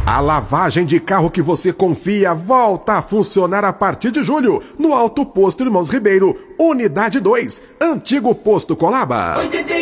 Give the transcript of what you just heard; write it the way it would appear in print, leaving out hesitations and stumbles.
A lavagem de carro que você confia volta a funcionar a partir de julho, no Alto Posto Irmãos Ribeiro, Unidade 2, Antigo Posto Colaba.